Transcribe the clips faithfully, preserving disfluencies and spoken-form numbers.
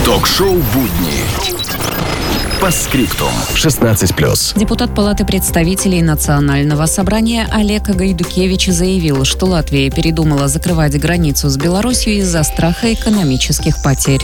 Ток-шоу «Будни». По скриптум. шестнадцать плюс. Депутат Палаты представителей Национального собрания Олег Гайдукевич заявил, что Латвия передумала закрывать границу с Беларусью из-за страха экономических потерь.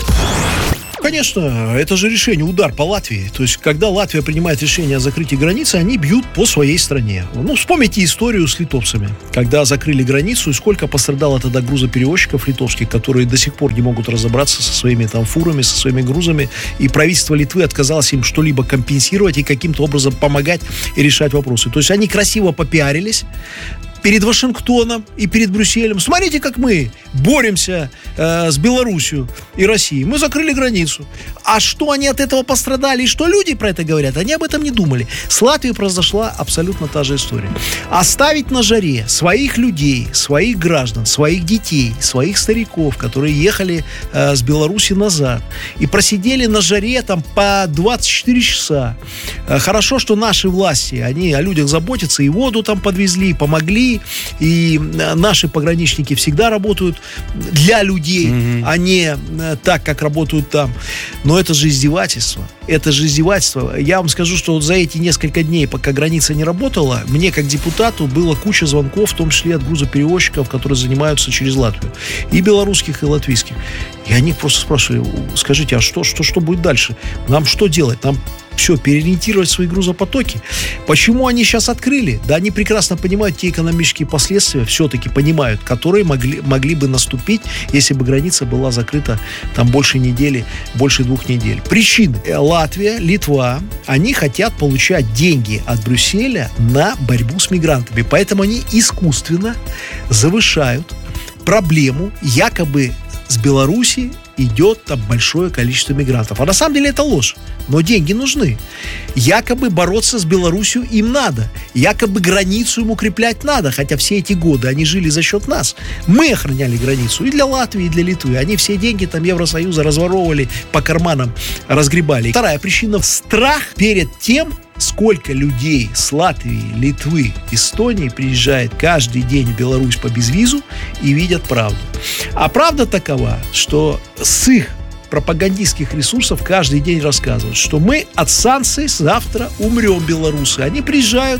Конечно, это же решение, удар по Латвии. То есть, когда Латвия принимает решение о закрытии границы, они бьют по своей стране. Ну, вспомните историю с литовцами. Когда закрыли границу, и сколько пострадало тогда грузоперевозчиков литовских, которые до сих пор не могут разобраться со своими там фурами, со своими грузами. И правительство Литвы отказалось им что-либо компенсировать и каким-то образом помогать и решать вопросы. То есть, они красиво попиарились перед Вашингтоном и перед Брюсселем. Смотрите, как мы боремся э, с Белоруссией и Россией. Мы закрыли границу. А что они от этого пострадали? И что люди про это говорят? Они об этом не думали. С Латвией произошла абсолютно та же история. Оставить на жаре своих людей, своих граждан, своих детей, своих стариков, которые ехали э, с Беларуси назад и просидели на жаре там по двадцать четыре часа. Э, хорошо, что наши власти, они о людях заботятся, и воду там подвезли, помогли. И наши пограничники всегда работают для людей, mm-hmm. а не так, как работают там. Но это же издевательство. Это же издевательство. Я вам скажу, что вот за эти несколько дней, пока граница не работала, мне, как депутату, было куча звонков, в том числе от грузоперевозчиков, которые занимаются через Латвию. И белорусских, и латвийских. И они просто спрашивали: скажите, а что, что, что будет дальше? Нам что делать? Нам все, переориентировать свои грузопотоки. Почему они сейчас открыли? Да, они прекрасно понимают те экономические последствия, все-таки понимают, которые могли, могли бы наступить, если бы граница была закрыта там больше недели, больше двух недель. Причины. Латвия, Литва, они хотят получать деньги от Брюсселя на борьбу с мигрантами. Поэтому они искусственно завышают проблему, якобы с Беларуси идет там большое количество мигрантов. А на самом деле это ложь. Но деньги нужны. Якобы бороться с Беларусью им надо. Якобы границу им укреплять надо. Хотя все эти годы они жили за счет нас. Мы охраняли границу и для Латвии, и для Литвы. Они все деньги там Евросоюза разворовывали, по карманам разгребали. Вторая причина – страх перед тем, сколько людей с Латвии, Литвы, Эстонии приезжает каждый день в Беларусь по безвизу и видят правду. А правда такова, что с их пропагандистских ресурсов каждый день рассказывают, что мы от санкций завтра умрем, белорусы. Они приезжают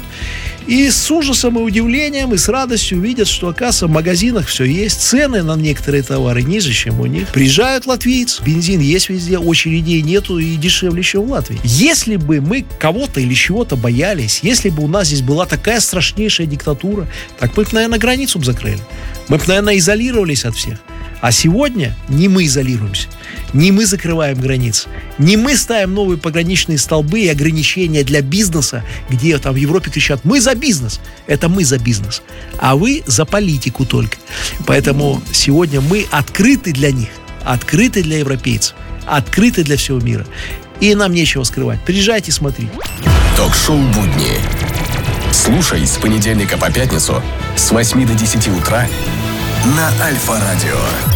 и с ужасом и удивлением, и с радостью видят, что, оказывается, в магазинах все есть. Цены на некоторые товары ниже, чем у них. Приезжают латвийцы, бензин есть везде, очередей нету и дешевле, чем в Латвии. Если бы мы кого-то или чего-то боялись, если бы у нас здесь была такая страшнейшая диктатура, так мы бы, наверное, границу бы закрыли. Мы бы, наверное, изолировались от всех. А сегодня не мы изолируемся, не мы закрываем границы, не мы ставим новые пограничные столбы и ограничения для бизнеса, где там в Европе кричат: мы за бизнес. Это мы за бизнес, а вы за политику только. Поэтому сегодня мы открыты для них, открыты для европейцев, открыты для всего мира. И нам нечего скрывать. Приезжайте, смотрите. Ток-шоу «Будни». Слушай с понедельника по пятницу с восьми до десяти утра на Альфа-радио.